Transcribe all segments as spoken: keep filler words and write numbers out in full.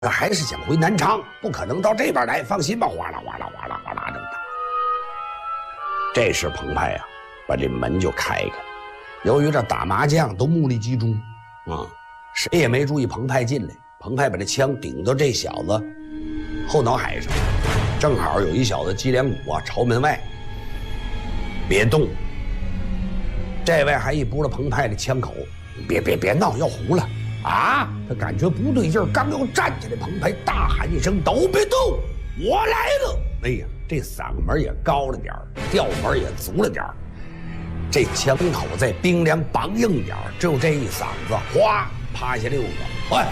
还是想回南昌，不可能到这边来，放心吧，哗啦哗啦哗啦哗啦这么打。这时澎湃啊，把这门就开开。由于这打麻将都目力集中啊，谁也没注意澎湃进来。澎湃把这枪顶到这小子后脑海上，正好有一小子脊梁骨啊朝门外，别动。这位还一拨了澎湃的枪口，别别别闹，要糊了。啊！他感觉不对劲儿，刚要站起来，澎湃大喊一声：“都别动，我来了！”哎呀，这嗓门也高了点儿，调门也足了点儿，这枪口在冰凉梆硬点儿，就这一嗓子，哗，趴下六个。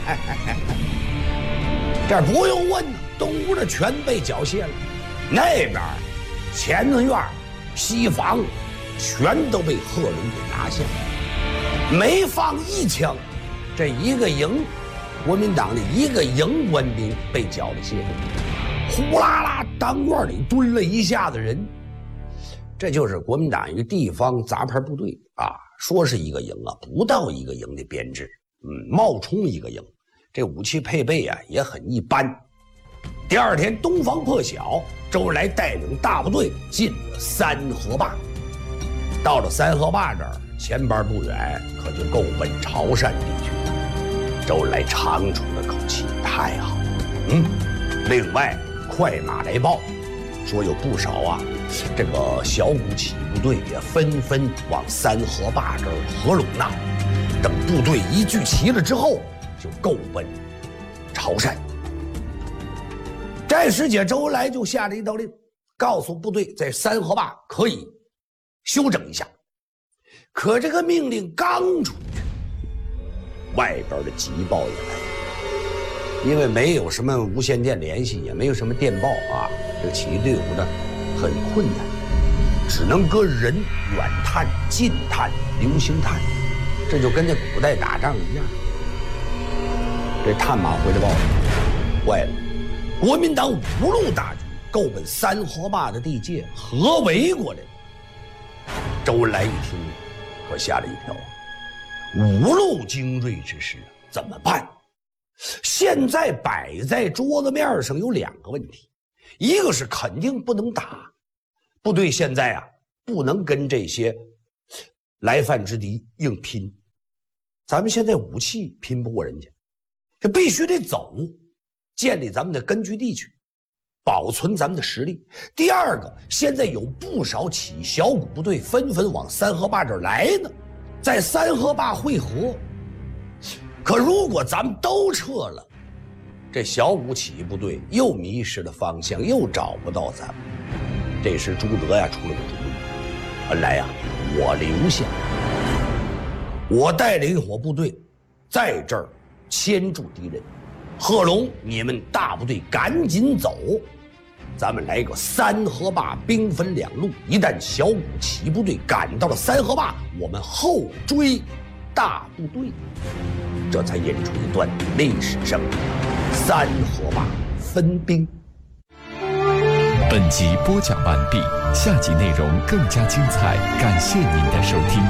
这不用问，东屋的全被缴械了，那边前院、西房全都被贺龙给拿下，没放一枪。这一个营，国民党的一个营官兵被缴了械，呼啦啦，当院里蹲了一下子人。这就是国民党一个地方杂牌部队啊，说是一个营啊，不到一个营的编制，嗯，冒充一个营。这武器配备啊也很一般。第二天东方破晓，周恩来带领大部队进了三河坝。到了三河坝这儿，前边不远可就够奔潮汕地区。周恩来长出了口气，太好了。嗯，另外快马来报，说有不少啊，这个小股起义部队也纷纷往三河坝这儿合拢呐。等部队一聚齐了之后，就够奔潮汕。这时节，周恩来就下了一道令，告诉部队在三河坝可以休整一下。可这个命令刚出去，外边的急报也来了，因为没有什么无线电联系，也没有什么电报啊，这个起义队伍呢很困难，只能搁人远探、近探、流星探，这就跟这古代打仗一样。这探马回来报，坏了，国民党五路大军够奔三河坝的地界合围过来了。周恩来一听，可吓了一跳。五路精锐之师怎么办？现在摆在桌子面上有两个问题，一个是肯定不能打，部队现在啊不能跟这些来犯之敌硬拼，咱们现在武器拼不过人家，这必须得走，建立咱们的根据地去，保存咱们的实力。第二个，现在有不少起义小股部队纷纷往三河坝这儿来呢，在三河坝会合。可如果咱们都撤了，这小股起义部队又迷失了方向，又找不到咱们。这时朱德呀出了个主意，恩来呀，我留下，我带领一伙部队在这儿牵住敌人。贺龙，你们大部队赶紧走，咱们来个三河坝兵分两路，一旦小股起义部队赶到了三河坝，我们后追大部队，这才引出一段历史上的三河坝分兵。 本集播讲完毕，下集内容更加精彩，感谢您的收听。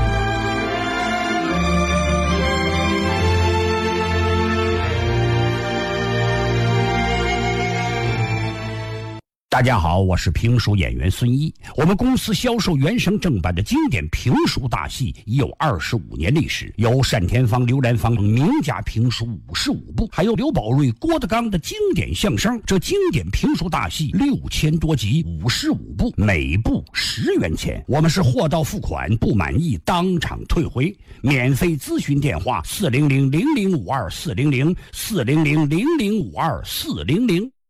大家好，我是评书演员孙一。我们公司销售原声正版的经典评书大戏已有二十五年历史，有单田芳、刘兰芳名家评书五十五部，还有刘宝瑞、郭德纲的经典相声。这经典评书大戏六千多集，五十五部，每部十元钱。我们是货到付款，不满意当场退回。免费咨询电话：四零零零零五二四零零四零零零零五二四零零。